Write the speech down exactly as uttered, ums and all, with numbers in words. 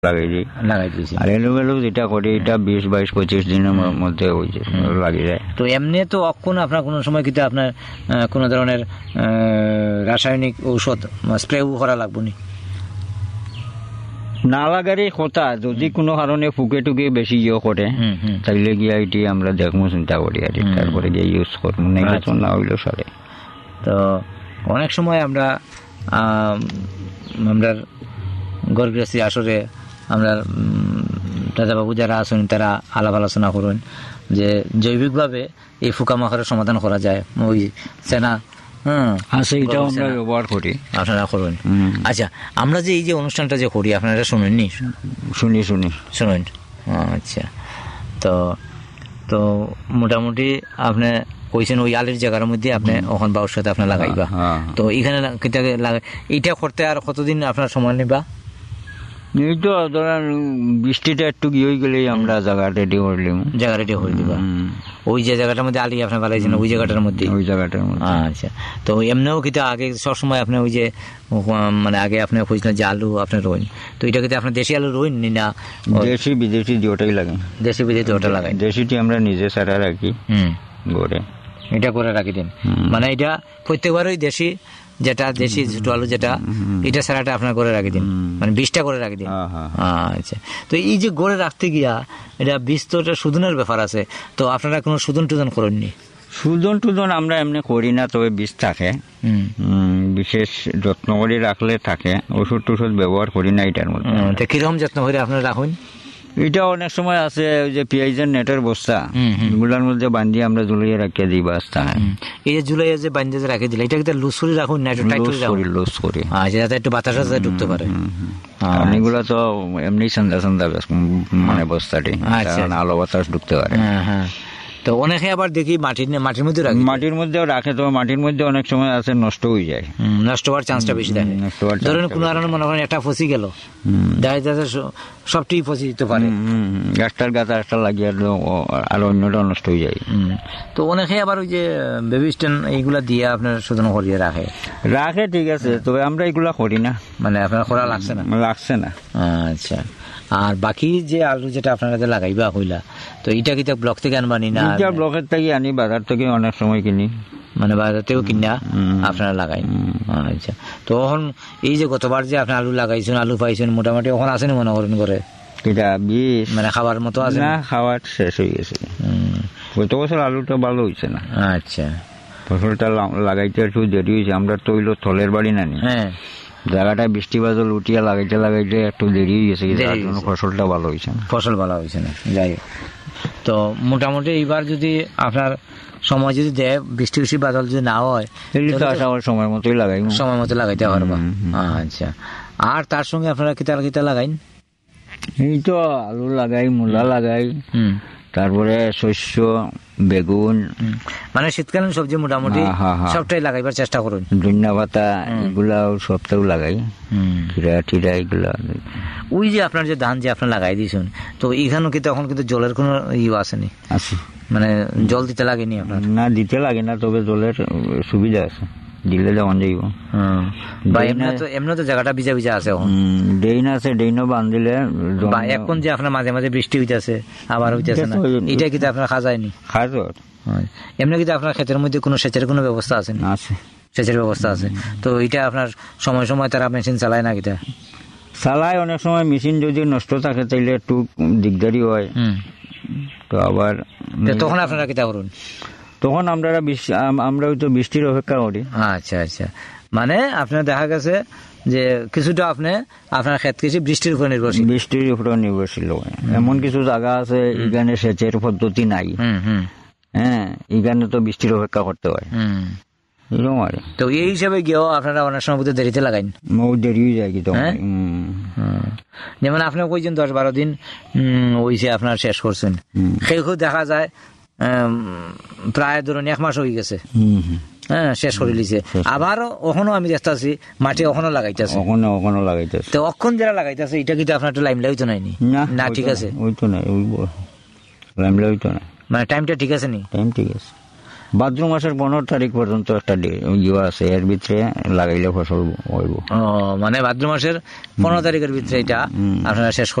লাগাই দিই লাগাই দিয়েছি। আর এলোমেলো যেটা করি এটা বিশ বাইশ পঁচিশ দিনের মধ্যে ওই যে লাগিয়ে যায়। তো এমনি তো অক্ষণ আপনার কোনো সময় কিন্তু আপনার কোনো ধরনের রাসায়নিক ঔষধ স্প্রেও করা লাগবে নি? না লাগারই কথা, যদি কোনো কারণে ফুকে টুকে বেশি ইয়ে করে তাইলে গিয়া এটি আমরা দেখবো চিন্তা করি আর তারপরে গিয়ে ইউজ করবো, নাইলে তো না হইলেও সারে। তো অনেক সময় আমরা আমরা গরগৃহস্থী আসরে আমরা দাদাবাবু যারা আছেন তারা আলাপ আলোচনা করুন যে জৈবিকভাবে এই পোকামাকড়ের সমাধান করা যায়। ওই সেনা হম আছে, এটাও আমরা ব্যবহার করি, আপনারা করুন। আচ্ছা, আমরা যে এই যে অনুষ্ঠানটা যে করি আপনারা শুনেননি? শুনি শুনি শুনেন। আচ্ছা, তো তো মোটামুটি আপনি কইছেন ওই আলের জায়গার মধ্যে আপনি ওখান বাউর সাথে আপনার লাগাইবা। তো এখানে এইটা করতে আর কতদিন আপনার সময় নেবা? এই তো ধরেন বৃষ্টিটা একটু গিয়ে গেলেই আমরা জায়গা রেডি করলাম। জায়গা রেডি করে দিবা ওই যে জায়গাটার মধ্যে আলি আপনার বানাইছেন ওই জায়গাটার মধ্যে? ওই জায়গাটার মধ্যে। আচ্ছা, তো এমনিও কিন্তু আগে সবসময় আপনি ওই যে মানে আগে আপনি খুঁজলেন যে আলু আপনার রইন, তো এটা কিন্তু আপনার দেশি আলু রইন না দেশি বিদেশি দুটাই লাগে? দেশি বিদেশি ওটা লাগাই। দেশিটি আমরা নিজে সারা রাখি গড়ে, এটা করে রাখি দিন। মানে এটা প্রত্যেকবারই দেশি যেটা দেশি ছোট আলু যেটা এটা সারাটা আপনার করে রাখি দিন, মানে বীজটা করে রাখি দিন। আচ্ছা, তো এই যে গড়ে রাখতে গিয়া এটা বীজ তো এটা শোধনের ব্যাপার আছে, তো আপনারা কোনো শোধন টোধন করেননি? শোধন টোধন আমরা এমনি করি না, তবে বীজ থাকে বিশেষ যত্ন করে রাখলে থাকে। ওষুধ টষুধ ব্যবহার করি না এটার মধ্যে। কিরকম যত্ন করে আপনারা রাখুন? এটা অনেক সময় আছে ওই যে পেঁয়াজের নেটের বস্তা এগুলোর মধ্যে বান্ধিয়ে আমরা ঝুলিয়ে রাখিয়ে দিই বস্তা। এই যে ঝুলাইয়া যে বান্ধিয়ে রাখিয়ে দিলে এটা কিন্তু লুজ করে রাখুন না একটু টাইট করে রাখুন? লুজ করি, আচ্ছা, যাতে একটু বাতাস ঢুকতে পারে। এগুলো তো এমনি সন্ধ্যা সন্ধ্যা মানে বস্তাটি আলো বাতাস ঢুকতে পারে। হ্যাঁ হ্যাঁ। তো অনেকে আবার দেখি মাটির মাটির মধ্যে রাখে, মাটির মধ্যেও রাখে, তবে মাটির মধ্যে অনেক সময় আছে নষ্ট হয়ে যায়, নষ্ট হওয়ার চান্সটা বেশি থাকে। ধরেন কোনো কারণে মনে করেন একটা ফসি গেল, দেখা যাচ্ছে সবটি ফসি দিতে পারে, গাছটার গাছা একটা লাগিয়ে আর অন্যটা নষ্ট হয়ে যায়। তো অনেকে আবার ওই যে বেবি স্ট্যান্ড এইগুলা দিয়ে আপনার শোধন করিয়ে রাখে রাখে ঠিক আছে, তবে আমরা এগুলা করি না, মানে আপনার করা লাগছে না লাগছে না। আচ্ছা, আর বাকি যে আলু যেটা আপনারা লাগাইবা কইলা, তো এটা কি ব্লক থেকে আনবানি না? ব্লকের থেকে আনি, বাজার থেকে অনেক সময় কিনি, মানে বাজার থেকেও কিনা আপনারা লাগাই। আচ্ছা, তো এখন এই যে গতবার যে আপনি আলু লাগাইছেন আলু পাইছেন মোটামুটি এখন আসেনি মনে করেন করে? এটা বিশ মানে খাবার মতো আছে না? খাবার শেষ হয়ে গেছে। গত বছর আলুটা ভালো হয়েছে না। আচ্ছা, ফসলটা লাগাইতে একটু দেরি হয়েছে। আমরা তো হইলো থলের বাড়ি নানি, হ্যাঁ, জায়গাটা বৃষ্টি বাদল উঠিয়া লাগাইতে লাগাইতে একটু দেরি হয়ে গেছে, ফসলটা ভালো হয়েছে না। ফসল ভালো হয়েছে না। যাই হোক, তো মোটামুটি এইবার যদি আপনার সময় যদি দেয়, বৃষ্টি বৃষ্টি বাদল যদি না হয় সময় মতোই লাগাই, সময় মতো লাগাইতে পারবা। আচ্ছা, আর তার সঙ্গে আপনারা কিতা কিতা লাগাইন? এই তো আলু লাগাই, মূলা লাগাই, তারপরে শস্য, বেগুন, মানে শীতকালীন সবজি মোটামুটি সবটাই লাগাইবার চেষ্টা করুন। ধনিয়া পাতা এগুলা সবটাও লাগাই, টিরা টিরা এগুলা। ওই যে আপনার যে ধান যে আপনার লাগাই দিয়েছেন, তো এখানেও কি তখন কিন্তু জলের কোনো ইয়ে আসেনি? আছে, মানে জল দিতে লাগেনি আপনার? না, দিতে লাগে না, তবে জলের সুবিধা আছে, দিলে যেমন যাইব। এমনি তো জায়গাটা ভিজা ভিজা আছে, ড্রেন আছে, ড্রেনও বান্ধিলে। এখন যে আপনার মাঝে মাঝে বৃষ্টি হইতেছে আবার হইতেছে না, এটা কিন্তু আপনার খাজায়নি? খাজ। এমনি কিন্তু আপনার ক্ষেতের মধ্যে কোনো সেচের কোনো ব্যবস্থা আছে? আছে, সেচের ব্যবস্থা আছে। তো এটা আপনার সময় সময় তারা মেশিন চালায় না? কিটা চালায়, অনেক সময় মেশিন যদি নষ্ট থাকে তাইলে একটু দিকদারি হয়। তো আবার তখন আপনারা কিটা করুন? তখন আমরা আমরা তো বৃষ্টির অপেক্ষা করি। আচ্ছা আচ্ছা, মানে আপনার দেখা গেছে যে কিছুটা আপনি আপনার ক্ষেত কৃষি বৃষ্টির উপর নির্ভরশীল? বৃষ্টির উপর নির্ভরশীল। এমন কিছু জায়গা আছে এখানে সেচের পদ্ধতি নাই, হ্যাঁ, এখানে তো বৃষ্টির অপেক্ষা করতে হয়। তো এই হিসাবে গিয়েও আপনারা অনেক সময় বুঝতে দেরিতে লাগাইন? দেরি হয়ে যায় কি, যেমন আপনি কইছেন দশ বারো দিন ওইসে আপনার শেষ করছেন, কেউ কেউ দেখা যায় প্রায় ধরুন এক মাস হয়ে গেছে, হ্যাঁ, শেষ করে লিছে। আবার ওখানে আমি দেখতেছি মাটি ওখানে লাগাইতেছে, ওখানে ওখানে লাগাইতেছে। তো অক্ষণ যারা লাগাইতেছে এটা কিন্তু আপনার একটু লাইমলাই তো নাইনি? না, ঠিক আছে, ওই তো নাই, ওই লাইমলাই তো না, মানে টাইমটা ঠিক আছে নি? টাইম ঠিক আছে। ভাদ্র মাসের পনেরো তারিখ পর্যন্ত একটা ইয়ে আছে, এর ভিতরে লাগাইলে ফসল হইব। মানে ভাদ্র মাসের পনেরো তারিখের ভিতরে এটা আপনারা শেষ